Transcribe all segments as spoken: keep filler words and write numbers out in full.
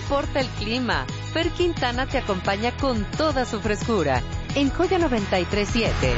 importa el clima, Fer Quintana te acompaña con toda su frescura en Joya noventa y tres punto siete.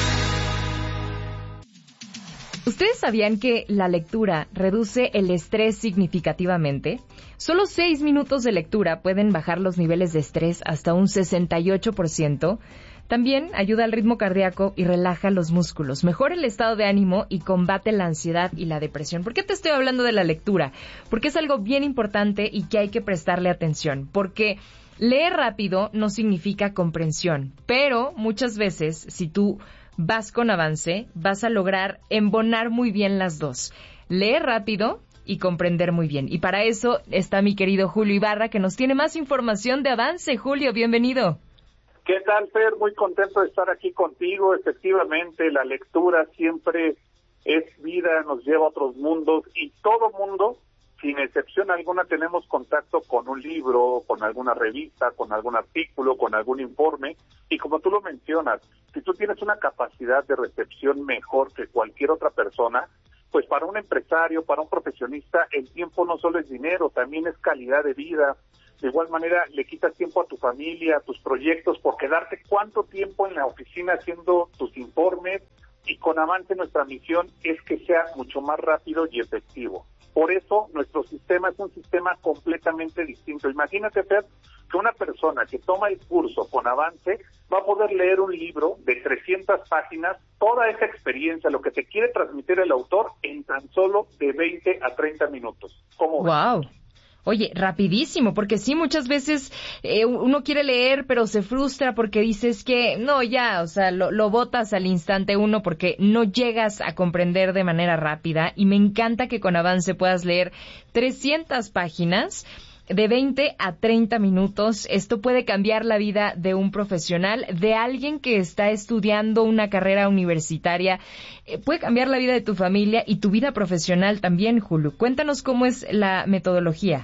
¿Ustedes sabían que la lectura reduce el estrés significativamente? Solo seis minutos de lectura pueden bajar los niveles de estrés hasta un sesenta y ocho por ciento. También ayuda al ritmo cardíaco y relaja los músculos, mejora el estado de ánimo y combate la ansiedad y la depresión. ¿Por qué te estoy hablando de la lectura? Porque es algo bien importante y que hay que prestarle atención. Porque leer rápido no significa comprensión, pero muchas veces, si tú vas con avance, vas a lograr embonar muy bien las dos. Leer rápido y comprender muy bien. Y para eso está mi querido Julio Ibarra, que nos tiene más información de avance. Julio, bienvenido. ¿Qué tal, Fer? Muy contento de estar aquí contigo. Efectivamente, la lectura siempre es vida, nos lleva a otros mundos y todo mundo, sin excepción alguna, tenemos contacto con un libro, con alguna revista, con algún artículo, con algún informe. Y como tú lo mencionas, si tú tienes una capacidad de recepción mejor que cualquier otra persona, pues para un empresario, para un profesionista, el tiempo no solo es dinero, también es calidad de vida. De igual manera, le quitas tiempo a tu familia, a tus proyectos, por quedarte cuánto tiempo en la oficina haciendo tus informes. Y con Avance nuestra misión es que sea mucho más rápido y efectivo. Por eso nuestro sistema es un sistema completamente distinto. Imagínate, Fer, que una persona que toma el curso con Avance va a poder leer un libro de trescientas páginas, toda esa experiencia, lo que te quiere transmitir el autor, en tan solo de veinte a treinta minutos. ¿Cómo ves? Wow. Oye, rapidísimo, porque sí, muchas veces eh, uno quiere leer, pero se frustra porque dices que no, ya, o sea, lo, lo botas al instante uno porque no llegas a comprender de manera rápida. Y me encanta que con Avance puedas leer trescientas páginas de veinte a treinta minutos. Esto puede cambiar la vida de un profesional, de alguien que está estudiando una carrera universitaria. Eh, puede cambiar la vida de tu familia y tu vida profesional también, Julio. Cuéntanos cómo es la metodología.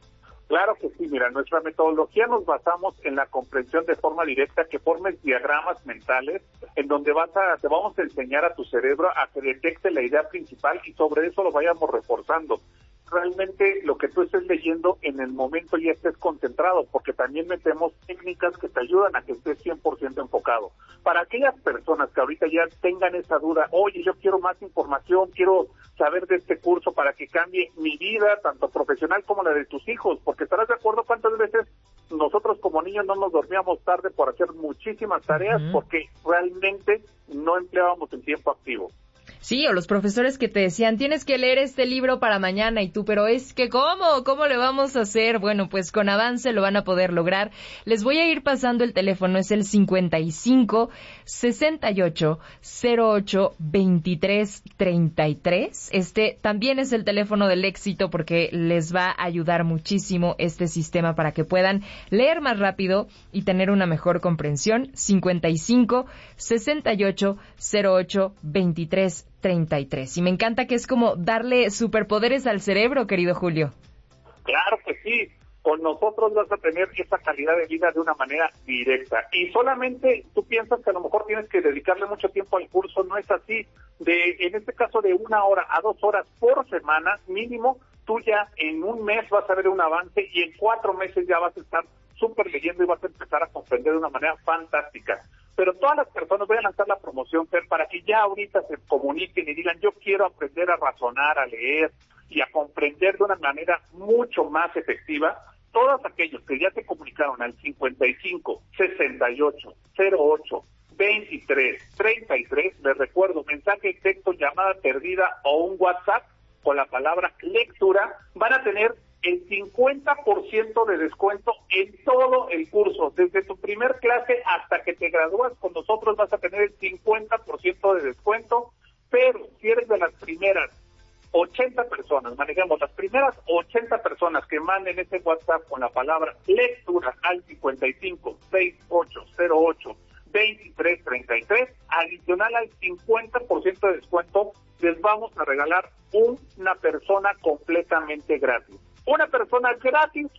Claro que sí, mira, nuestra metodología nos basamos en la comprensión de forma directa, que formes diagramas mentales en donde vas a, te vamos a enseñar a tu cerebro a que detecte la idea principal y sobre eso lo vayamos reforzando. Realmente lo que tú estés leyendo en el momento ya estés concentrado, porque también metemos técnicas que te ayudan a que estés cien por ciento enfocado. Para aquellas personas que ahorita ya tengan esa duda, oye, yo quiero más información, quiero saber de este curso para que cambie mi vida, tanto profesional como la de tus hijos, porque estarás de acuerdo cuántas veces nosotros como niños no nos dormíamos tarde por hacer muchísimas tareas, uh-huh. porque realmente no empleábamos el tiempo activo. Sí, o los profesores que te decían, tienes que leer este libro para mañana, y tú, pero es que ¿cómo? ¿Cómo le vamos a hacer? Bueno, pues con Avance lo van a poder lograr. Les voy a ir pasando el teléfono, es el cincuenta y cinco, sesenta y ocho, cero ocho, veintitrés, treinta y tres. Este también es el teléfono del éxito porque les va a ayudar muchísimo este sistema para que puedan leer más rápido y tener una mejor comprensión. cincuenta y cinco, sesenta y ocho, cero ocho, veintitrés, treinta y tres. Y me encanta que es como darle superpoderes al cerebro, querido Julio. Claro que sí. Con nosotros vas a tener esa calidad de vida de una manera directa. Y solamente tú piensas que a lo mejor tienes que dedicarle mucho tiempo al curso. No es así. De, en este caso, de una hora a dos horas por semana mínimo, tú ya en un mes vas a ver un avance y en cuatro meses ya vas a estar súper leyendo y vas a empezar a comprender de una manera fantástica. Pero todas las personas, voy a lanzar la promoción, Fer, para que ya ahorita se comuniquen y digan, yo quiero aprender a razonar, a leer y a comprender de una manera mucho más efectiva. Todos aquellos que ya se comunicaron al cincuenta y cinco, sesenta y ocho, cero ocho, veintitrés, treinta y tres, les recuerdo, mensaje de texto, llamada perdida o un WhatsApp con la palabra lectura, van a tener el cincuenta por ciento de descuento en todo el curso. Desde tu primer clase hasta que te gradúas con nosotros vas a tener el cincuenta por ciento de descuento, pero si eres de las primeras ochenta personas, manejemos las primeras ochenta personas que manden ese WhatsApp con la palabra lectura al cincuenta y cinco, sesenta y ocho, cero ocho, veintitrés, treinta y tres, adicional al cincuenta por ciento de descuento, les vamos a regalar una persona completamente gratis. Una persona gratis, Fer,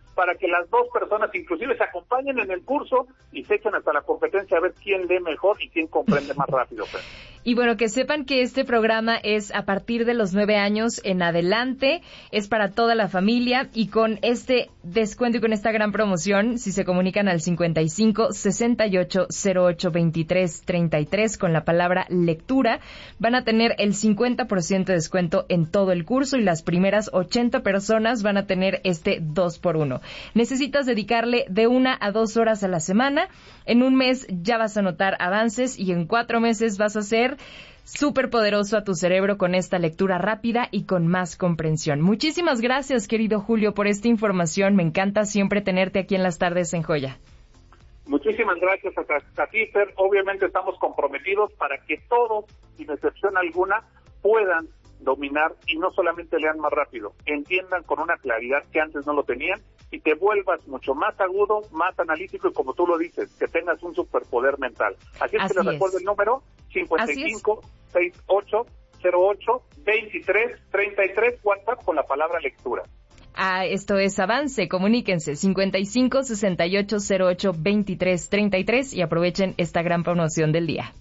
para que las dos personas inclusive se acompañen en el curso y se echen hasta la competencia a ver quién lee mejor y quién comprende más rápido. Pues. Y bueno, que sepan que este programa es a partir de los nueve años en adelante, es para toda la familia y con este descuento y con esta gran promoción, si se comunican al cincuenta y cinco, sesenta y ocho, cero ocho, veintitrés, treinta y tres con la palabra lectura, van a tener el cincuenta por ciento de descuento en todo el curso y las primeras ochenta personas van a tener este dos por uno. Necesitas dedicarle de una a dos horas a la semana. En un mes ya vas a notar avances y en cuatro meses vas a ser súper poderoso a tu cerebro con esta lectura rápida y con más comprensión. Muchísimas gracias, querido Julio, por esta información. Me encanta siempre tenerte aquí en las tardes en Joya. Muchísimas gracias a, a ti, Fer. Obviamente estamos comprometidos para que todos, sin excepción alguna, puedan dominar y no solamente lean más rápido, entiendan con una claridad que antes no lo tenían y te vuelvas mucho más agudo, más analítico y como tú lo dices, que tengas un superpoder mental. Así es Así que les recuerdo el número cincuenta y cinco, sesenta y ocho, cero ocho, veintitrés, treinta y tres, WhatsApp con la palabra lectura. Ah, esto es Avance, comuníquense cincuenta y cinco, sesenta y ocho, cero ocho, veintitrés, treinta y tres y aprovechen esta gran promoción del día.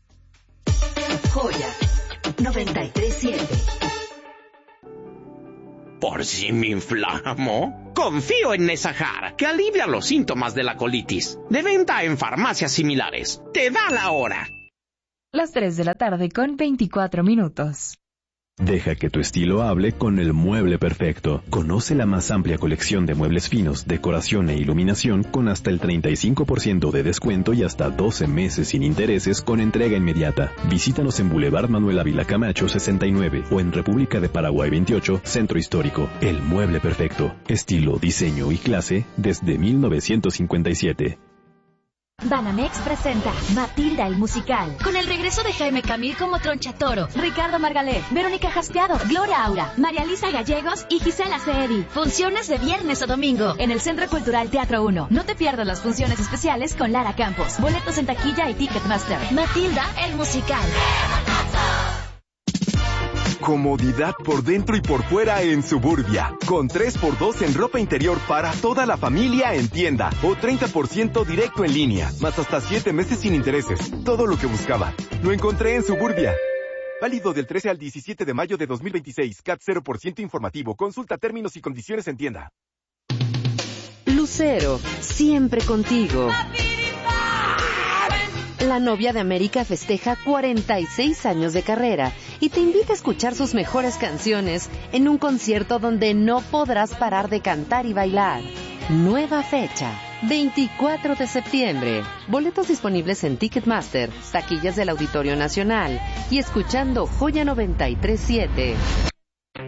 Joya noventa y tres punto siete. ¿Por si me inflamo? Confío en Nesajar, que alivia los síntomas de la colitis. De venta en farmacias similares. ¡Te da la hora! Las tres de la tarde con veinticuatro minutos. Deja que tu estilo hable con el mueble perfecto. Conoce la más amplia colección de muebles finos, decoración e iluminación con hasta el treinta y cinco por ciento de descuento y hasta doce meses sin intereses con entrega inmediata. Visítanos en Boulevard Manuel Ávila Camacho sesenta y nueve o en República de Paraguay veintiocho, Centro Histórico. El mueble perfecto. Estilo, diseño y clase desde mil novecientos cincuenta y siete. Banamex presenta Matilda el musical, con el regreso de Jaime Camil como Troncha Toro, Ricardo Margalef, Verónica Jaspeado, Gloria Aura, María Lisa Gallegos y Gisela Cedi. Funciones de viernes o domingo en el Centro Cultural Teatro uno. No te pierdas las funciones especiales con Lara Campos. Boletos en taquilla y Ticketmaster. Matilda el musical. Comodidad por dentro y por fuera en Suburbia. Con tres por dos en ropa interior para toda la familia en tienda. O treinta por ciento directo en línea. Más hasta siete meses sin intereses. Todo lo que buscaba. Lo encontré en Suburbia. Válido del trece al diecisiete de mayo de dos mil veintiséis. C A T cero por ciento informativo. Consulta términos y condiciones en tienda. Lucero, siempre contigo. La novia de América festeja cuarenta y seis años de carrera y te invita a escuchar sus mejores canciones en un concierto donde no podrás parar de cantar y bailar. Nueva fecha, veinticuatro de septiembre. Boletos disponibles en Ticketmaster, taquillas del Auditorio Nacional y escuchando Joya noventa y tres punto siete.